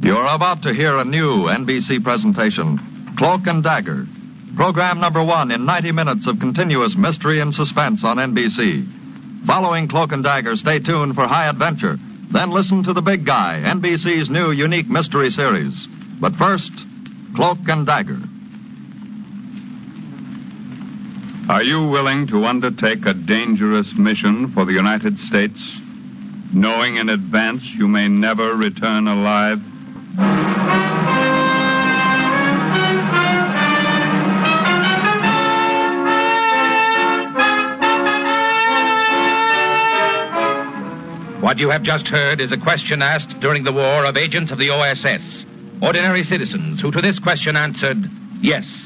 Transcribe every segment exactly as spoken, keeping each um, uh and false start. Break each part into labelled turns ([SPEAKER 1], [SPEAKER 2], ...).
[SPEAKER 1] You're about to hear a new N B C presentation, Cloak and Dagger. Program number one in ninety minutes of continuous mystery and suspense on N B C. Following Cloak and Dagger, stay tuned for High Adventure. Then listen to The Big Guy, N B C's new unique mystery series. But first, Cloak and Dagger.
[SPEAKER 2] Are you willing to undertake a dangerous mission for the United States, knowing in advance you may never return alive?
[SPEAKER 3] What you have just heard is a question asked during the war of agents of the O S S, ordinary citizens who to this question answered, yes.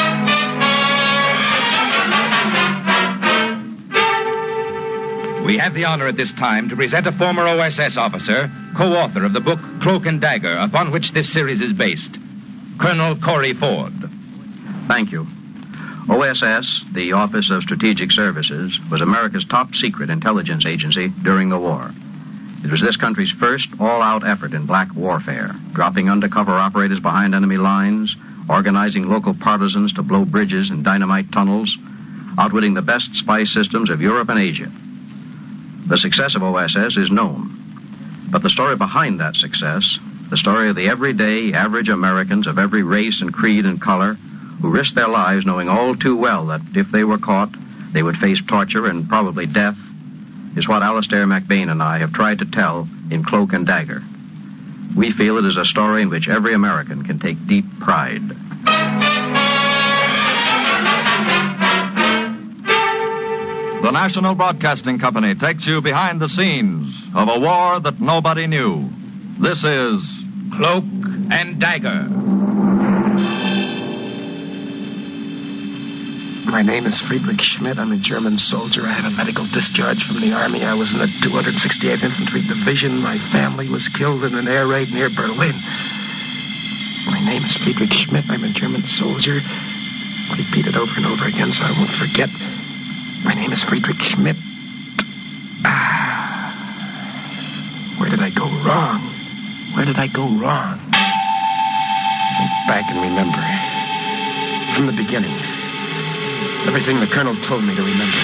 [SPEAKER 3] We have the honor at this time to present a former O S S officer, co-author of the book Cloak and Dagger, upon which this series is based, Colonel Corey Ford.
[SPEAKER 4] Thank you. O S S, the Office of Strategic Services, was America's top secret intelligence agency during the war. It was this country's first all-out effort in black warfare, dropping undercover operators behind enemy lines, organizing local partisans to blow bridges and dynamite tunnels, outwitting the best spy systems of Europe and Asia. The success of O S S is known, but the story behind that success, the story of the everyday, average Americans of every race and creed and color who risked their lives knowing all too well that if they were caught, they would face torture and probably death, is what Alistair McBain and I have tried to tell in Cloak and Dagger. We feel it is a story in which every American can take deep pride.
[SPEAKER 1] The National Broadcasting Company takes you behind the scenes of a war that nobody knew. This is
[SPEAKER 3] Cloak and Dagger.
[SPEAKER 5] My name is Friedrich Schmidt. I'm a German soldier. I had a medical discharge from the Army. I was in the two hundred sixty-eighth Infantry Division. My family was killed in an air raid near Berlin. My name is Friedrich Schmidt. I'm a German soldier. Repeat it over and over again so I won't forget. My name is Friedrich Schmidt. Ah. Where did I go wrong? Where did I go wrong? Think back and remember. From the beginning. Everything the Colonel told me to remember.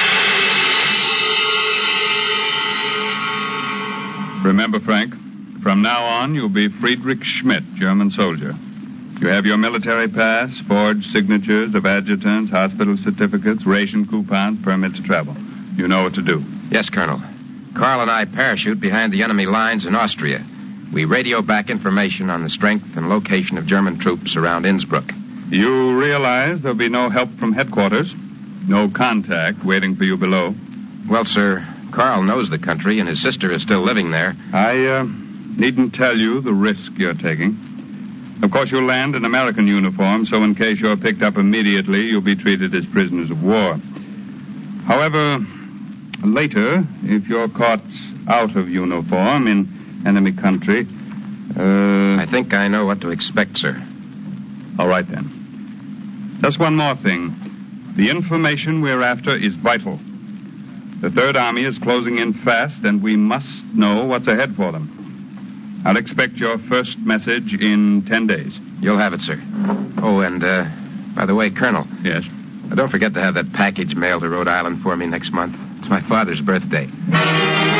[SPEAKER 2] Remember, Frank, from now on you'll be Friedrich Schmidt, German soldier. You have your military pass, forged signatures of adjutants, hospital certificates, ration coupons, permit to travel. You know what to do.
[SPEAKER 3] Yes, Colonel. Carl and I parachute behind the enemy lines in Austria. We radio back information on the strength and location of German troops around Innsbruck.
[SPEAKER 2] You realize there'll be no help from headquarters? No contact waiting for you below?
[SPEAKER 3] Well, sir, Carl knows the country and his sister is still living there.
[SPEAKER 2] I uh, needn't tell you the risk you're taking. Of course, you'll land in American uniform, so in case you're picked up immediately, you'll be treated as prisoners of war. However, later, if you're caught out of uniform in enemy country, uh...
[SPEAKER 3] I think I know what to expect, sir.
[SPEAKER 2] All right, then. Just one more thing. The information we're after is vital. The Third Army is closing in fast, and we must know what's ahead for them. I'll expect your first message in ten days.
[SPEAKER 3] You'll have it, sir. Oh, and, uh, by the way, Colonel.
[SPEAKER 2] Yes?
[SPEAKER 3] Don't forget to have that package mailed to Rhode Island for me next month. It's my father's birthday.